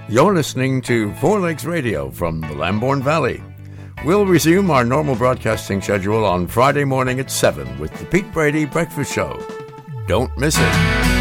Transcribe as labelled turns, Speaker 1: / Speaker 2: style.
Speaker 1: You're listening to Four Legs Radio from the Lambourne Valley. We'll resume our normal broadcasting schedule on Friday morning at 7 with the Pete Brady Breakfast Show. Don't miss it.